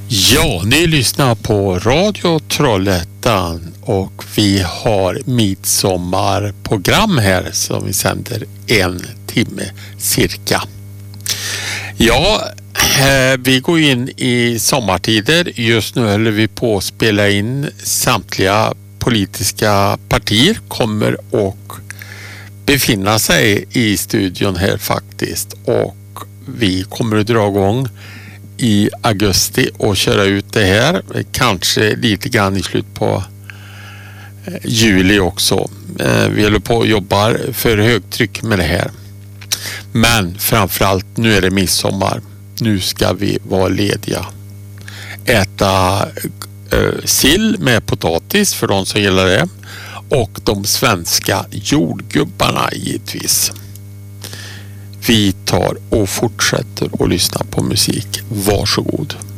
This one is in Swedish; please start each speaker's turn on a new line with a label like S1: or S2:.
S1: Ja, ni lyssnar på Radio Trollhättan och vi har midsommarprogram här som vi sänder 1 timme cirka. Ja, vi går in i sommartider. Just nu håller vi på att spela in. Samtliga politiska partier kommer och befinna sig i studion här faktiskt, och vi kommer att dra igång i augusti och köra ut det här, kanske lite grann i slut på juli också. Vi håller på och jobbar för högtryck med det här, men framförallt nu är det midsommar. Nu ska vi vara lediga, äta sill med potatis för de som gillar det, och de svenska jordgubbarna givetvis. Vi tar och fortsätter att lyssna på musik. Varsågod.